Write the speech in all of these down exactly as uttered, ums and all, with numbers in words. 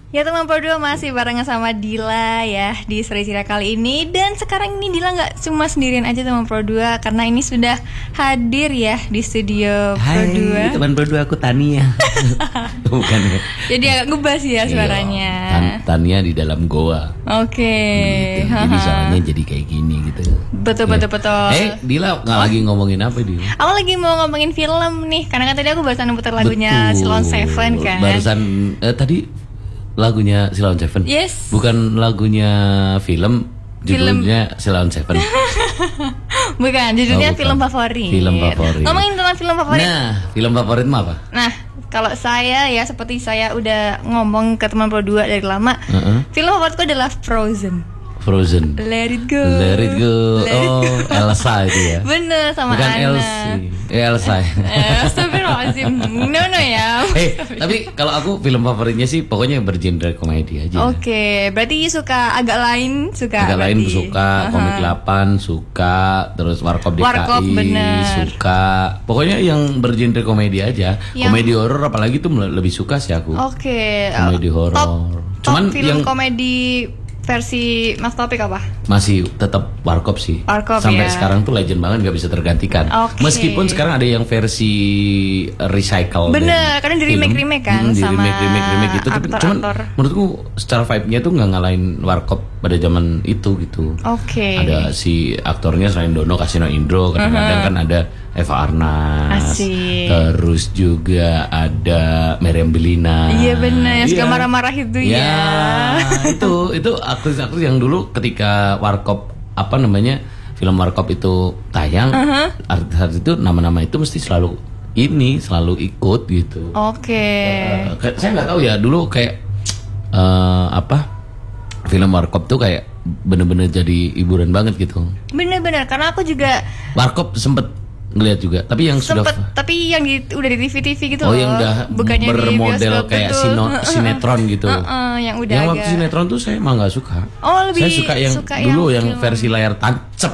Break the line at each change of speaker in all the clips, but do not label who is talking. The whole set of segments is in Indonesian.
Ya teman Pro dua masih barengan sama Dila ya di Seri Cira kali ini. Dan sekarang ini Dila gak cuma sendirian aja teman Pro dua, karena ini sudah hadir ya di studio Pro dua.
Hai teman Pro dua, aku Tania. Bukan ya.
Jadi agak ngebas ya suaranya.
Tan- Tania di dalam goa.
Oke
Gitu. Jadi suaranya jadi kayak gini gitu.
Betul betul betul.
Eh Dila gak lagi ngomongin apa Dila?
Aku lagi mau ngomongin film nih, karena kan tadi aku barusan putar lagunya Silon Seven kan.
Barusan eh, tadi lagunya Silon Seven.
Yes.
Bukan lagunya film, judulnya Silon Seven.
Bukan, judulnya
Oh, bukan.
film favorit.
Film favorit.
Ngomongin tentang film favorit.
Nah, film favorit mah apa?
Nah, kalau saya ya seperti saya udah ngomong ke teman Pro dua dari lama,
Uh-uh.
film favoritku adalah Frozen.
Frozen.
Let it go.
Let it go.
Let it
Oh,
go.
Elsa itu ya.
Bener, sama
Bukan
Anna.
Elsie. Eh, Elsa.
Eh, Astagfirullahaladzim. No no ya.
Eh, tapi kalau aku film favoritnya sih pokoknya bergenre komedi aja.
Oke, berarti suka agak lain, suka
Agak lain
berarti.
suka,
Aha.
komik delapan suka, terus Warkop D K I
Warkop, bener.
suka. Pokoknya yang bergenre komedi aja.
Yang-
Komedi horor apalagi tuh lebih suka sih aku.
Oke.
Komedi horor.
Top,
Cuman
top film
yang-
komedi versi Mas Topik apa?
Masih tetap Warkop sih.
Warkop,
Sampai
ya.
sekarang tuh legend banget, nggak bisa tergantikan.
Oke.
Meskipun sekarang ada yang versi recycle.
Bener,
dan
karena di
film.
remake-remake kan
Hmm, di
sama
remake remake remake gitu. Tapi cuman
aktor-aktor.
menurutku secara vibe-nya tuh nggak ngalahin Warkop pada zaman itu gitu.
Oke.
Ada si aktornya selain Dono, Kasino Indro, kadang-kadang kan ada Eva Arnaz.
Asik.
Terus juga ada Meriam Belina.
Iya bener, yang suka
Iya.
marah-marah itu ya.
Ya, itu itu aktris-aktris yang dulu ketika Warkop apa namanya film Warkop itu tayang,
Uh-huh.
artis-artis itu nama-nama itu mesti selalu ini selalu ikut gitu.
Oke.
Eh, kayak- saya nggak tahu ya dulu kayak eh, apa film Warkop tuh kayak bener-bener jadi hiburan banget gitu.
Bener-bener, karena aku juga
Warkop sempet ngeliat juga, tapi yang sudah
sempet, tapi yang di, udah di T V T V gitu
oh
loh.
yang udah
Bukannya di
bermodel
bioskop
kayak
gitu.
sino, sinetron gitu.
Heeh, yang udah
Yang
agak.
waktu sinetron tuh saya emang nggak suka.
Oh, lebih
Saya suka yang
suka
dulu
yang
yang,
film.
versi layar tancap.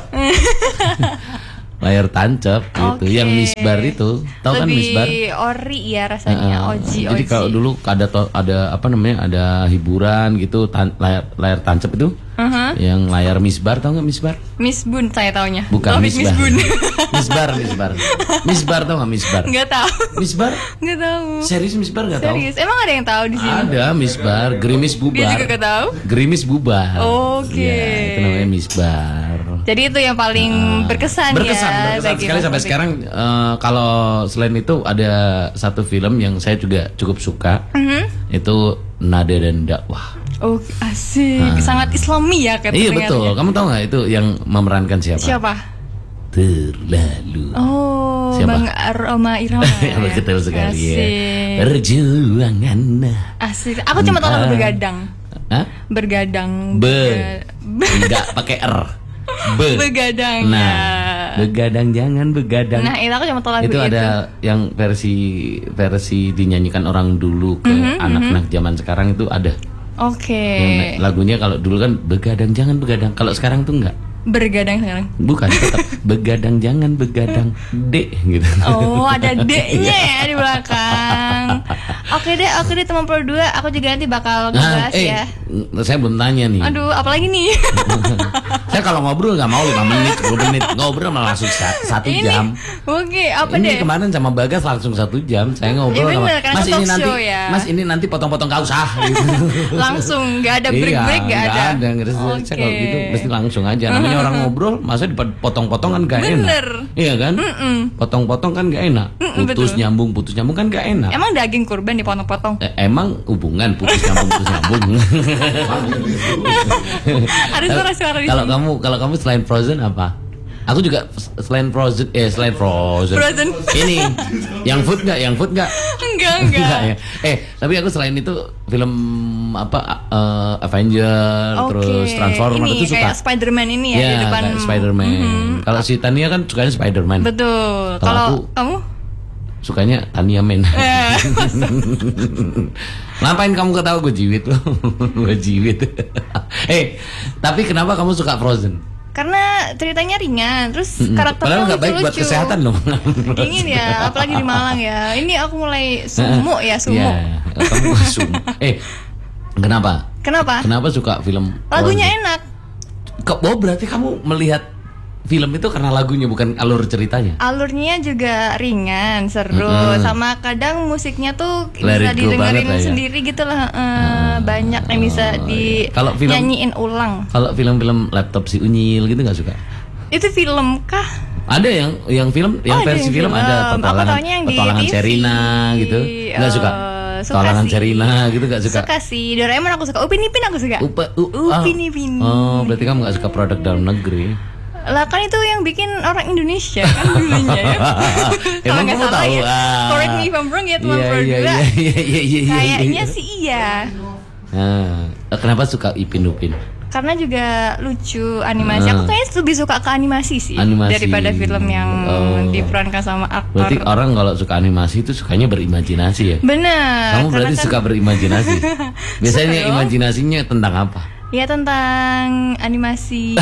Layar tancap gitu.
Oke.
Yang misbar itu, tahu kan
Lebih
misbar?
ori ya rasanya.
Heeh.
Oji,
Jadi
oji.
kalau dulu ada to- ada apa namanya ada hiburan gitu tan- layar layar tancap itu.
Uh-huh.
Yang layar misbar, tahu nggak misbar?
Miss Bun saya taunya.
Bukan
Taufik
misbar.
Miss Bun.
misbar, misbar. Misbar tahu nggak misbar?
Nggak tahu.
Misbar?
Nggak tahu.
Serius misbar nggak tahu?
Serius. Emang ada yang tahu di sini?
Ada misbar, gerimis bubar.
Dia juga nggak tahu.
Gerimis bubar.
Oke.
Ya, itu namanya misbar.
Jadi itu yang paling berkesan,
berkesan,
ya.
berkesan
bagi
sekali
Mas
sampai
Topik.
sekarang. eh, kalau selain itu ada satu film yang saya juga cukup suka,
Mhm.
itu Nada dan Dakwah.
Oh asik, sangat Islami ya katanya.
Iya betul. Kamu tahu nggak itu yang memerankan siapa?
Siapa?
Terlalu.
Oh,
Siapa?
Bang Roma Irama.
Ya, betul sekali ya.
Asik.
Perjuangan.
Asik. Aku cuma tahu lagu Bergadang.
Hah?
Bergadang.
Be.
Berga-
Enggak pakai R. Be.
Begadang.
Nah,
ya.
begadang jangan begadang.
Nah, itu aku cuma tahu lagu
itu
itu.
ada yang versi versi dinyanyikan orang dulu ke
Mhm,
anak-anak zaman sekarang itu ada.
Oke.
Yang lagunya kalau dulu kan begadang jangan begadang. Kalau sekarang tuh enggak.
Bergadang sekarang.
Bukan, tetap begadang jangan begadang. Dek gitu.
Oh, ada D-nya ya di belakang. Oke deh, oke deh teman Pro dua, aku juga nanti bakal
Nah,
ngebahas
eh,
ya.
saya belum tanya nih.
Aduh, apalagi nih?
Saya kalau ngobrol nggak mau lima menit, sepuluh menit. Ngobrol malah langsung sa- satu
Ini,
jam.
Oke, apa
Ini
deh?
kemarin sama Bagas langsung satu jam. Saya ngobrol
Ya
sama
bener, karena
Mas
talk
ini nanti,
show ya.
Mas ini nanti potong-potong gak usah. Gitu.
Langsung, nggak ada break-break,
iya,
nggak ada.
nggak ada. Nggak ada. Saya
Oke.
kalau gitu mesti langsung aja. Namanya orang ngobrol, masa dipotong-potong kan gak enak.
Bener.
Iya kan? Potong-potong kan gak enak.
Mm-mm,
Putus
betul.
nyambung, putus nyambung kan gak enak.
Emang daging kurban dipotong-potong?
Eh, emang hubungan putus nyambung putus nyambung.
Ada suara-suara di
Kalau
sini.
kamu kalau kamu selain Frozen apa? Aku juga selain Frozen eh selain Frozen.
Frozen.
Ini yang food nggak? Yang food nggak?
Enggak, enggak.
ya. Eh tapi aku selain itu film apa eh, Avenger
Oke.
terus Transformer
Ini
itu suka.
kayak Spider-Man ini ya, di depan.
kayak Spider-Man. Kalau si Tania kan sukanya Spider-Man.
Betul.
Kalau
Kalau
aku-
kamu?
Sukanya Tania Men.
Eh,
Ngapain kamu ketawa gue jiwit loh. Gue jiwit. Eh, tapi kenapa kamu suka Frozen?
Karena ceritanya ringan, terus
Mm-mm.
karakternya
Padahal nggak baik buat
lucu-lucu.
kesehatan dong.
Dingin ya, apalagi di Malang ya. Ini aku mulai sumuk ya, sumuk.
Iya, kamu sumuk. Eh, Kenapa?
Kenapa?
Kenapa suka film?
Lagunya
Frozen?
enak.
Kok oh berarti kamu melihat film itu karena lagunya bukan alur ceritanya?
Alurnya juga ringan, seru,
Mm-mm.
sama kadang musiknya tuh
Let
bisa
it go
didengerin
banget lah ya.
sendiri gitu lah. Eh, banyak yang bisa
Oh,
di
iya. Kalau film-
nyanyiin ulang.
Kalau film-film laptop si Unyil gitu nggak suka?
Itu film kah?
Ada yang yang film yang
Oh, ada
versi
yang
film,
film.
ada
Aku
petualangan
taunya yang di
petualangan
T V.
Sherina gitu. Nggak suka?
Eh, suka
Petualangan
sih.
Sherina gitu nggak suka?
Suka sih. Doraemon aku suka. Upin Ipin aku suka.
Upa, u, ah.
Upin Ipin.
Oh, berarti kamu nggak suka produk dalam negeri?
Lah kan itu yang bikin orang Indonesia kan dulunya ya. Kalau
Emang
nggak
kamu
salah
tahu?
ya.
Ah.
Correct me if I'm wrong ya teman
Iya,
Pro
iya,
dua.
iya, iya, iya, iya, iya.
Kayaknya sih iya.
Nah, kenapa suka Ipin Upin?
Karena juga lucu animasi.
Ah.
Aku kayaknya lebih suka ke animasi sih
Animasi.
daripada film yang
Oh.
diperankan sama aktor.
Berarti orang kalau suka animasi itu sukanya berimajinasi ya?
Bener.
Kamu
karena
berarti
kan-
suka berimajinasi. Biasanya
Suka dong.
imajinasinya tentang apa?
Ya tentang animasi.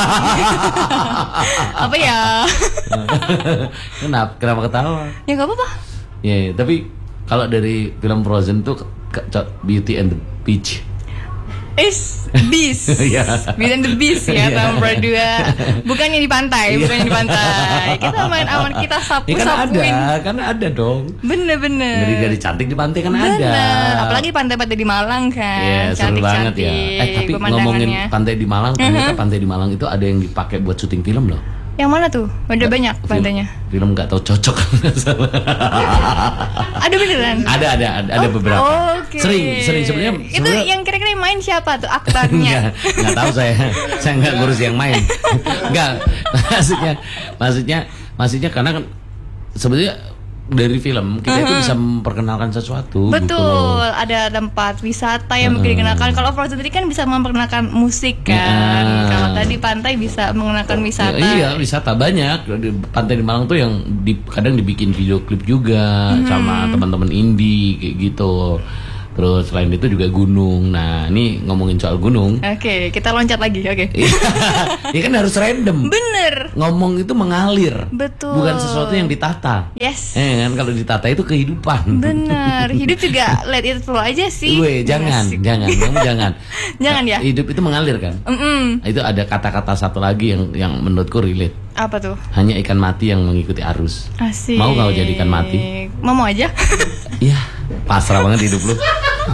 Apa ya?
Kenapa? Kenapa ketawa?
Ya gak apa-apa.
Ya, ya, tapi kalau dari film Frozen tuh ke- ke- Beauty and the Beast.
Is Beast.
Iya.
Beauty and the Beast ya
Iya.
sama Pro dua. Bukannya di pantai, bukannya di pantai. Kita main aman, kita
Ya kan
sapu-sapuin.
ada, kan ada dong.
Bener-bener.
Dari dari cantik di pantai kan
Bener.
ada.
Apalagi pantai-pantai di Malang kan.
Iya, seru banget ya. Eh, tapi ngomongin
pemandangannya.
pantai di Malang, ternyata pantai di Malang itu ada yang dipakai buat syuting film loh.
Yang mana tuh? Ada banyak
Film-
pantainya.
Film nggak tahu cocok.
Ada beneran?
ada ada ada, ada
Oh,
beberapa.
Oke.
Sering sering sebenarnya.
Itu
sebenarnya-
yang kira-kira yang main siapa tuh
Nggak,
aktornya?
nggak tahu saya. Saya nggak ngurus yang main. Nggak, maksudnya, maksudnya, maksudnya karena kan sebenarnya dari film kita itu bisa memperkenalkan sesuatu.
Betul,
Gitu loh.
ada tempat wisata yang mungkin dikenalkan. Kalau Frozen tadi kan bisa memperkenalkan musik kan.
Ya.
Kalau tadi pantai bisa mengenalkan wisata.
Ya, iya, wisata banyak. Di pantai di Malang tuh yang di, kadang dibikin video klip juga sama teman-teman indie kayak gitu. Terus selain itu juga gunung. Nah, ini ngomongin soal gunung.
Oke, kita loncat lagi. Oke.
Ya kan harus random.
Bener.
Ngomong itu mengalir.
Betul.
Bukan sesuatu yang ditata.
Yes.
Eh kan kalau ditata itu kehidupan.
Bener. Hidup juga let it flow aja sih.
Weh, jangan,
Asik.
jangan, kamu jangan.
Jangan ya?
Hidup itu mengalir kan.
Mm-mm.
Itu ada kata-kata satu lagi yang yang menurutku relate.
Apa tuh?
Hanya ikan mati yang mengikuti arus.
Asik.
Mau kau jadi ikan mati?
Mau mau aja.
Iya, pasrah banget hidup lu.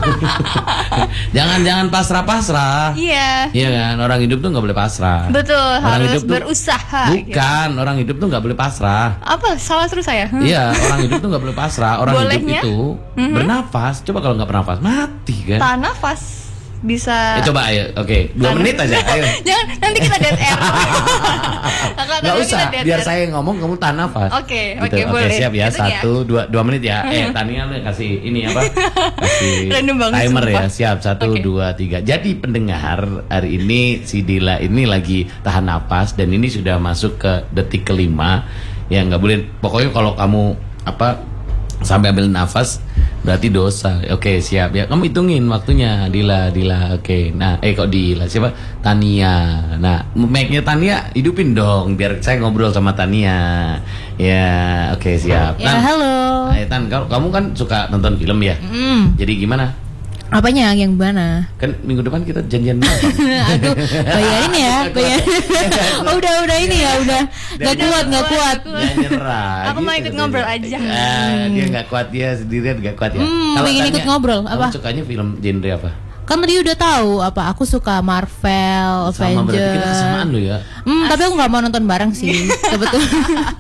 Jangan jangan pasrah-pasrah.
Iya.
Iya kan, orang hidup tuh nggak boleh pasrah.
Betul,
Orang
harus
hidup tuh-
berusaha.
Bukan, orang hidup tuh nggak boleh pasrah.
Apa? Salah terus saya? Hmm.
Iya, orang hidup tuh nggak boleh pasrah. Orang
Bolehnya?
hidup itu bernafas. Coba kalau nggak bernafas, mati kan?
Tahan nafas. Bisa.
Ya coba ayo, oke, dua menit aja, ayo.
Jangan, nanti kita dead air. Kakak,
Nggak
nanti
usah,
kita dead
biar
air.
saya ngomong, kamu tahan nafas.
Oke,
Gitu.
oke, boleh.
siap ya,
Gitu ya.
satu, dua, dua menit ya. Eh, Tania lu kasih ini apa? Kasih
Random banget,
timer ya,
sumpah.
siap, satu,
Oke.
dua, tiga. Jadi pendengar hari ini si Dila ini lagi tahan nafas dan ini sudah masuk ke detik kelima. Ya nggak boleh. Pokoknya kalau kamu apa sampai ambil nafas berarti dosa. Oke, siap ya. Kamu hitungin waktunya, Dila, Dila. Oke. Nah, eh kok Dila siapa? Tania. Nah, mic-nya Tania hidupin dong biar saya ngobrol sama Tania. Ya, oke, siap.
Ya,
Tan,
halo.
Hai, Tan, kau- kamu kan suka nonton film ya?
Hmm,
Jadi gimana?
apanya yang mana?
Kan minggu depan kita janjian nonton.
Aduh, bayarin ya, bayarin. Oh, udah, udah ini ya, udah. Gak
Dari-
kuat, gak kuat.
Dia nyerah.
Aku mau ikut ngobrol aja.
Ah, dia nggak kuat, dia sendirian nggak kuat ya.
Hmm,
Kalau
pengen
Tania,
ikut ngobrol,
kamu
apa?
sukanya film genre apa?
Kan tadi udah tahu apa aku suka Marvel,
Sama berarti kita kesamaan
Avenger.
lo ya.
Hmm, tapi aku nggak mau nonton bareng sih, kebetulan.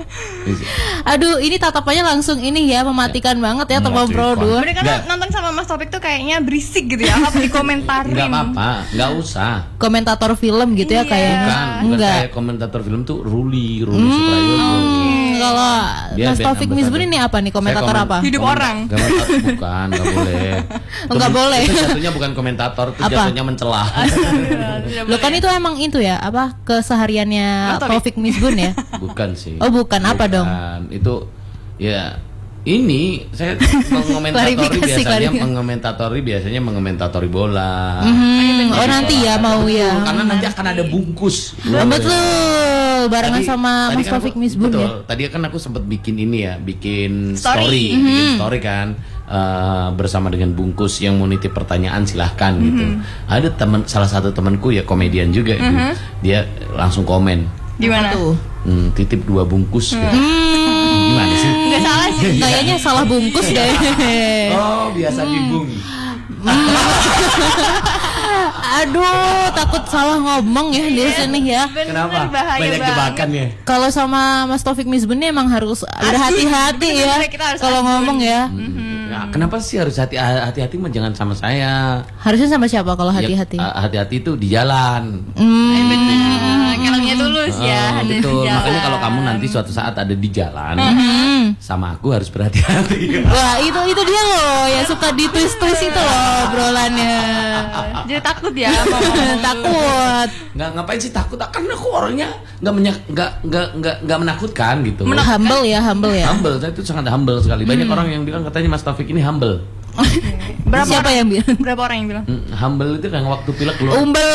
Aduh, ini tatapannya langsung ini ya, mematikan banget ya teman Pro
Mematikan.
dua.
Bener kan
Nggak.
nonton sama Mas Topik tuh kayaknya berisik gitu ya. Apa dikomentarin?
Nggak apa-apa, nggak usah.
Komentator film gitu ya
Iya.
kayaknya.
Bukan, bukan
Enggak.
kayak komentator film tuh Ruli, Ruli Suprayogo.
Hmm, kalau
Dia
Mas
band
Taufik
ambassador.
Misbun ini apa nih, komentator
Saya komen-
apa?
Hidup
komen-
orang.
komentator- bukan, nggak boleh.
Oh, nggak
Itu-
boleh.
Itu jatuhnya bukan komentator, itu
Apa?
jatuhnya mencela.
Lo kan itu emang itu ya, apa kesehariannya
Mas Taufik.
Taufik Misbun ya?
Bukan sih.
Oh, bukan. Apa dong?
Itu ya ini saya mengomentatori
Klarifikasi,
biasanya
klarifikasi.
mengomentatori biasanya mengomentatori bola.
Hmm, oh nanti ya mau ya.
Karena nanti akan ada bungkus.
Oh, betul, barengan
Tadi-
sama
tadi
Mas
kan
Taufik
aku-
Misbun
betul,
ya.
Tadi kan aku sempat bikin ini ya, bikin
Story.
story, bikin story kan. uh, bersama dengan Bungkus yang mau nitip pertanyaan silahkan mm-hmm. gitu. Ada teman salah satu temanku ya komedian juga mm-hmm. gitu. Dia langsung komen.
Gimana tuh?
Hmm, titip dua bungkus.
Hmm.
Gitu. Gimana sih?
Nggak salah sih.
Kayaknya salah bungkus deh.
Oh, biasa
hmm.
dibung.
Aduh, takut salah ngomong ya di sini ya.
Kenapa? Banyak jebakan ya.
Kalau sama Mas Taufik Misbun ini emang harus berhati-hati ya. Kalau ngomong ya.
Mm-hmm. Nah, kenapa sih harus hati hati-hati mah jangan sama saya?
Harusnya sama siapa kalau hati-hati?
Ya, hati-hati itu di jalan.
Hmm.
Kalangnya tulus ya.
Oh, betul. Makanya kalau kamu nanti suatu saat ada di jalan,
mm-hmm.
sama aku harus berhati-hati.
Wah, itu itu dia loh yang suka di twist-twist itu loh obrolannya.
Jadi takut ya.
Takut.
Nggak ngapain sih takut? Karena aku orangnya nggak menyak, nggak nggak nggak nggak menakutkan gitu.
Humble ya, humble ya.
Humble, saya itu sangat humble sekali. Banyak
hmm.
orang yang bilang katanya Mas Taufik ini humble.
Berapa
Siapa
orang,
yang bilang?
Berapa orang yang bilang?
Hmm, humble itu kan waktu pilek keluar.
Umbel.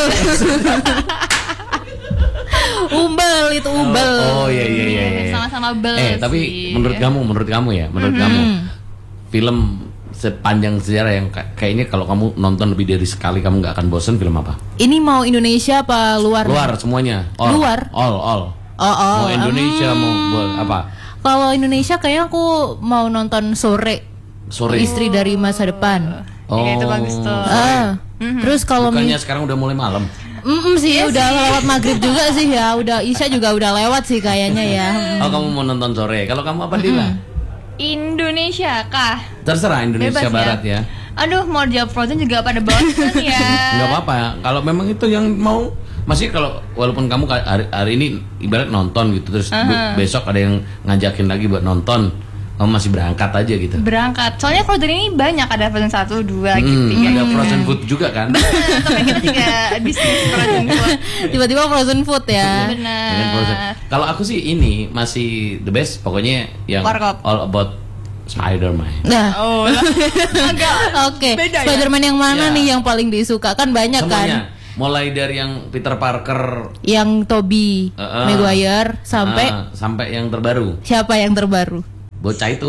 Umbel itu umbel.
Oh, oh iya iya iya. iya.
Sama-sama bel.
Eh tapi
sih.
menurut kamu, menurut kamu ya, menurut
hmm.
kamu film sepanjang sejarah yang kayaknya kalau kamu nonton lebih dari sekali kamu nggak akan bosen, film apa?
Ini mau Indonesia apa luar?
Luar semuanya. All.
Luar.
All all.
Oh, oh.
Mau Indonesia
um,
mau apa?
Kalau Indonesia kayaknya aku mau nonton Sore.
Sore.
Istri dari Masa Depan.
Oh.
Ya, itu bagus tuh.
Ah. Mm-hmm. Terus kalau
bukannya sekarang udah mulai malam.
Mm sih
iya
udah
sih.
lewat maghrib juga sih ya, udah Isya juga udah lewat sih kayaknya ya.
Oh kamu mau nonton Sore? Kalau kamu apa Dila?
Indonesia kah?
Terserah Indonesia
Bebas
Barat
ya.
ya.
Aduh mau jawab Frozen juga pada bosan ya.
Nggak apa-apa ya. Kalau memang itu yang mau, masih kalau walaupun kamu hari, hari ini ibarat nonton gitu terus
Uh-huh.
besok ada yang ngajakin lagi buat nonton, kamu masih berangkat aja gitu.
Berangkat. Soalnya Frozen ini banyak, ada Frozen satu, dua,
Hmm,
tiga.
ada Frozen Food juga kan?
Bener, sampai ketiga bisnis Frozen food.
Tiba-tiba frozen food ya.
Dengan Frozen.
Benar.
Kalau aku sih ini masih the best, pokoknya yang
Warkop.
all about Spider-Man.
Nah,
Oh, lah. Agak
oke.
beda ya?
Spider-Man yang mana
Ya.
nih yang paling disuka? Kan banyak
Semuanya,
kan.
mulai dari yang Peter Parker,
Yang Tobey
Uh-uh.
Maguire sampai
ah, sampai yang terbaru,
siapa yang terbaru?
bocah itu.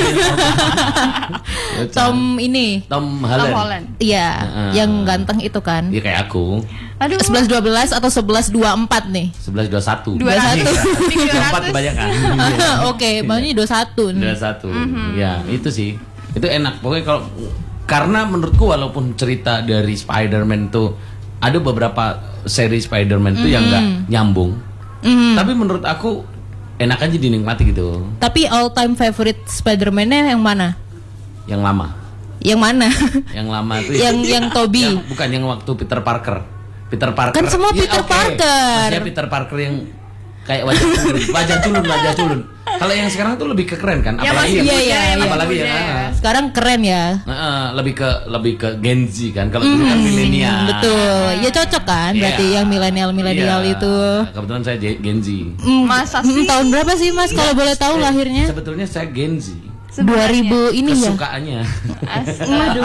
Bocah.
Tom ini.
Tom
Tom
Holland.
Holland.
Iya,
Uh-uh.
yang ganteng itu kan.
Iya kayak aku.
Aduh.
sebelas dua belas atau sebelas dua empat nih?
sebelas dua puluh satu.
Dua satu.
dua empat kebanyakan.
Oke, makanya dua satu nih.
dua satu. Ya, itu sih. Itu enak. Pokoknya kalau karena menurutku walaupun cerita dari Spider-Man tuh ada beberapa seri Spider-Man tuh yang enggak nyambung.
Mhm.
Tapi menurut aku enak aja dinikmati gitu.
Tapi all time favorite Spider-Man-nya yang mana?
Yang lama.
Yang mana?
Yang lama tuh
yang yang Tobey.
yang- bukan yang waktu Peter Parker. Peter Parker.
Kan semua
Iya,
Peter
oke.
Parker.
Maksudnya Peter Parker yang kayak wajah culun, wajah culun, wajah culun. Kalau yang sekarang tuh lebih ke keren kan?
Ya,
Apalagi
masih
yang
iya, iya, iya.
apalagi
muda
yang
ya.
ah,
Sekarang keren ya.
ah, ah, lebih ke lebih ke Gen Z kan? Kalau dulu kan milenial.
Hmm, betul. Ya cocok kan? Berarti
Iya.
yang milenial-milenial
Iya.
itu.
Kebetulan saya Gen Z.
Hmm,
Masa
hmm,
sih?
tahun berapa sih Mas kalau boleh tahu
Eh,
lahirnya?
Sebetulnya saya Gen Z.
dua ribu ini ya.
Kesukaannya.
Aduh.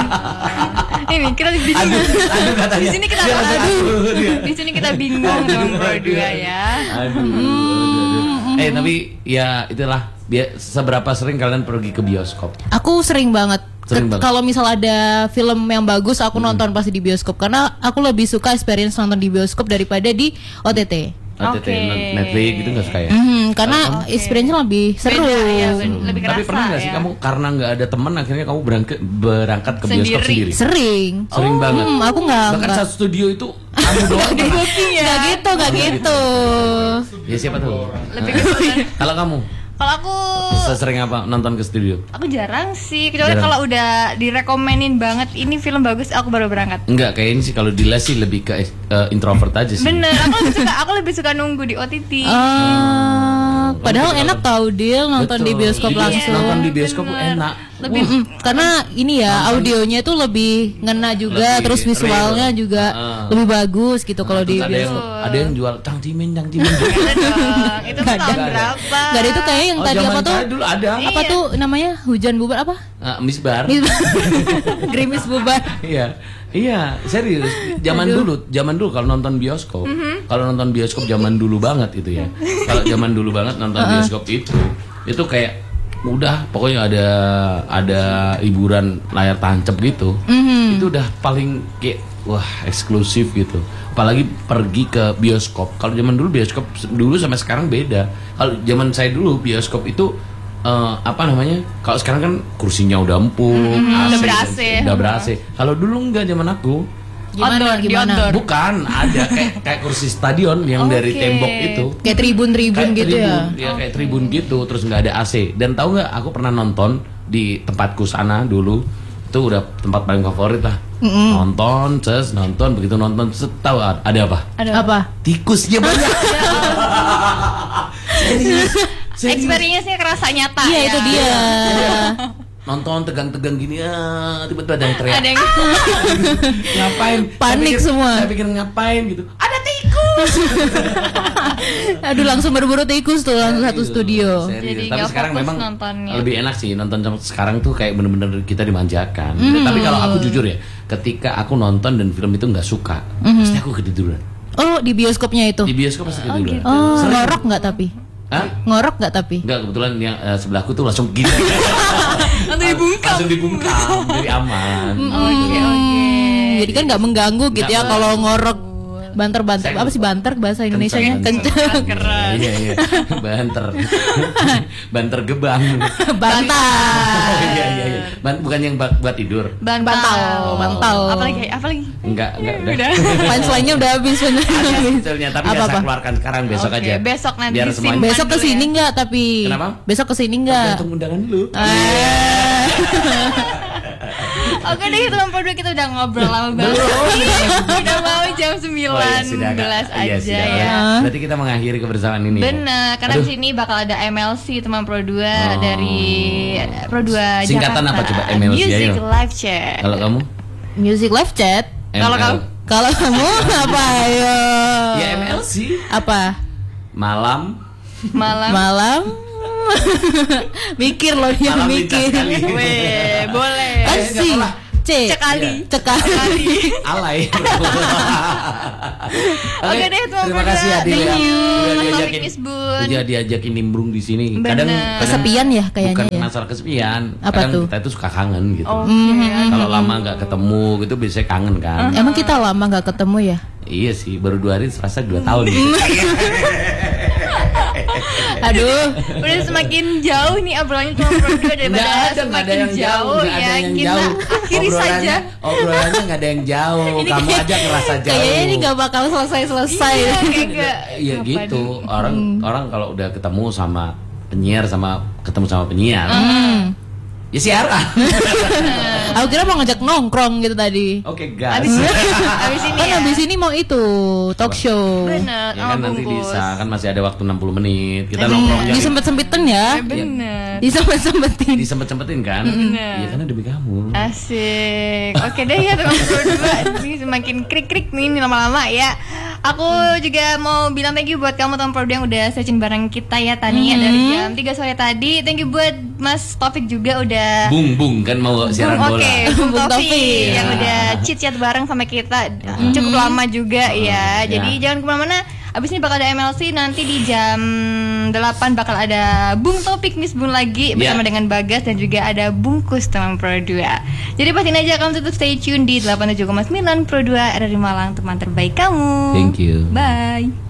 Ini kita di sini.
Aduh, aduh katanya.
Di sini kita
Dia langsung aduh, dia.
Di sini kita bingung dong berdua ya.
Aduh, aduh, aduh. Eh tapi ya itulah dia seberapa sering kalian pergi ke bioskop?
Aku sering banget.
Sering
Ke-
banget.
Kalau misal ada film yang bagus aku nonton pasti di bioskop karena aku lebih suka experience nonton di bioskop daripada di O T T.
O T T,
Oke.
Netflix gitu nggak suka ya?
Mhm, karena experience-nya lebih seru.
Beda ya, ben- lebih kerasa.
Tapi pernah nggak sih
ya.
kamu karena nggak ada teman akhirnya kamu berangkat berangkat ke bioskop
Sendiri.
sendiri?
Sering.
Sering banget.
Hmm, aku nggak
Bahkan
nggak
satu studio itu kamu doang. pernah?
nggak gitu, nggak gitu.
Ya siapa tahu.
Lebih ke sana.
Kalau kamu
Kalau aku
sesering apa nonton ke studio?
aku jarang sih, kecuali
Jarang.
kalau udah direkomenin banget ini film bagus aku baru berangkat.
Enggak, kayaknya sih kalau Dila sih lebih ke eh, introvert aja sih.
Bener, aku lebih suka aku lebih suka nunggu di O T T.
Ah, padahal
Betul.
enak tau dia nonton di
Betul.
bioskop
Di-
langsung.
Nonton di bioskop tuh
Bener.
enak.
Lebih
Mm-mm, karena ini ya audionya itu lebih ngena juga,
Lebih
terus visualnya
real.
juga
Ah.
lebih bagus gitu kalau di
Terus ada yang
bioskop.
ada yang jual cang cimin cang cimin.
Gak ada dong. Itu
Gak
tahun
ada.
berapa?
Gak ada itu kayak yang
Oh,
tadi
zaman
apa tuh?
saya dulu ada.
Apa
Iya.
tuh namanya hujan bubar apa?
Ah, misbar.
Gerimis bubar.
Iya. Iya, serius. Zaman dulu, zaman dulu kalau nonton bioskop, kalau nonton bioskop zaman dulu banget itu ya. Kalau zaman dulu banget nonton bioskop itu, itu kayak udah pokoknya ada ada hiburan layar tancap gitu. Mm-hmm. Itu udah paling kayak wah eksklusif gitu. Apalagi pergi ke bioskop. Kalau zaman dulu bioskop dulu sama sekarang beda. Kalau zaman saya dulu bioskop itu uh, apa namanya? Kalau sekarang kan kursinya udah empuk,
mm-hmm.
A C,
udah ber-A C.
Udah ber-A C. Kalau dulu enggak zaman aku.
Gimana
Outdoor,
gimana?
outdoor.
Bukan, ada kayak kayak kursi stadion yang
Okay.
dari tembok itu.
Kayak tribun-tribun
Kayak
gitu
tribun,
ya.
ya kayak tribun gitu, terus nggak ada A C. Dan tahu nggak, aku pernah nonton di tempatku sana dulu, itu udah tempat paling favorit lah. Mm-hmm. Nonton, ces, nonton, begitu nonton, ces, tahu ada apa?
Ada
Apa?
Tikusnya banyak. Serius, serius.
Experience-nya kerasa nyata.
Iya,
ya.
itu dia.
Nonton tegang-tegang gini, ah, tiba-tiba ada yang teriak.
Ada yang
Ngapain?
Panik
Saya pikir-
semua.
Saya pikir ngapain gitu. Ada tikus.
Aduh, langsung berburu tikus tuh langsung satu
Serius,
studio.
serius.
Jadi
Tapi
nggak
sekarang
fokus
memang
nontonnya.
lebih enak sih nonton sama sekarang tuh kayak bener-bener kita dimanjakan.
Hmm.
Tapi kalau aku jujur ya, ketika aku nonton dan film itu nggak suka,
Hmm.
pasti aku ketiduran.
Oh, di bioskopnya itu.
Di bioskop pasti ketiduran.
Oh,
Sering.
ngorok nggak tapi?
Hah?
Ngorok nggak tapi?
Enggak, kebetulan yang eh, sebelahku tuh langsung gini.
Langsung dibungkam.
Langsung dibungkam, jadi aman.
Oke oke.
Jadi kan nggak mengganggu gitu
Nggak
ya kalau ngorok banter-banter.
Saya
Apa sih banter bahasa Indonesianya?
Kencang.
Kencang.
Keras.
Iya iya. Banter. Banter gebang.
Bantal.
Oh iya iya iya. Ban- bukan yang buat buat tidur.
Bantal.
Bantal, bantal.
Apalagi apalagi?
Enggak, enggak udah.
Udah.
Punchline-nya udah habis bener.
Ada sebetulnya, tapi nggak
Apa-apa?
saya keluarkan sekarang, besok
Oke,
aja.
besok nanti
Biar
simpan
semuanya.
Besok
dulu
kesini
ya.
nggak tapi?
Kenapa?
Besok kesini nggak?
Tergantung undangan dulu.
Ah.
Oke deh, teman produk kita udah ngobrol lama banget. Udah mau jam sembilan belas
Iya,
aja
sudah.
ya.
Berarti kita mengakhiri kebersamaan ini.
Bener, karena
Aduh.
di sini bakal ada M L C teman Pro dua
Oh.
dari Pro dua
Singkatan
Jakarta.
apa coba M L C,
Music
ayo.
Live Chat.
Kalau kamu?
Music live chat.
Kalau
M L.
kamu?
Kalau kamu apa ayo?
Ya M L C.
Apa?
Malam.
Malam.
Malam. Mikir loh dia
Malam lintas
mikir.
kali.
Weh, boleh.
Kan
Eh, nggak
si
salah.
C.
Cekali.
Cekali.
Alay.
Oke deh, teman
Terima
Pro
kasih
dua.
Adil
Thank
ya.
you,
Udah
Mas
diajakin,
Taufik Misbun.
udah diajakin nimbrung di sini.
Bener.
Kadang, kadang
Kesepian ya kayaknya
bukan
ya.
masalah kesepian.
Apa
kadang
tuh?
kita itu suka kangen gitu.
Oke.
Kalau lama nggak ketemu gitu biasanya kangen kan.
Emang kita lama nggak ketemu ya?
Iya sih, baru dua hari serasa dua tahun. Gitu.
Aduh.
Udah semakin jauh nih obrolannya teman Pro dua daripada
Nggak ada, nggak ada
semakin
yang jauh, nggak ada
ya.
yang
Kita
jauh.
akhiri
Obrolannya-
saja.
Obrolannya nggak ada yang jauh. Kamu aja ngerasa jauh.
Kayaknya ini nggak bakal selesai-selesai.
Iya, kayak gak.
Iya gitu. Orang orang kalau udah ketemu sama penyiar sama ketemu sama penyiar. Ya siaran.
Aku kira mau ngajak nongkrong gitu tadi.
Oke, gas.
Abis, abis ini
Kan
ya.
habis ini mau itu talk show.
Bener,
Ya kan
sama
nanti
bungkus.
bisa, kan masih ada waktu enam puluh menit. Kita nongkrongnya
Disempet-sempetin ya.
Bener.
Disempet-sempetin.
disempet-sempetin kan?
Bener.
Iya karena demi kamu.
Asik. Oke deh ya teman Pro dua. Ini semakin krik-krik nih ini lama-lama ya. Aku juga mau bilang thank you buat kamu teman Pro dua yang udah searching bareng kita ya Tania dari jam tiga sore tadi. Thank you buat Mas Taufik juga udah
Bung bung kan mau siaran
Bung,
bola.
Oke, Bung
Bung
Taufik
Taufik.
yang
Ya.
udah chit-chat bareng sama kita cukup lama juga ya. Jadi
Ya.
jangan kemana-mana. Abis ini bakal ada M L C nanti di jam delapan bakal ada Bung Taufik Misbun lagi bersama
Ya.
dengan Bagas dan juga ada Bungkus teman Pro dua. Jadi pastiin aja kamu tetap stay tune di delapan puluh tujuh koma sembilan Pro dua R R I Malang, teman terbaik kamu.
Thank you.
Bye.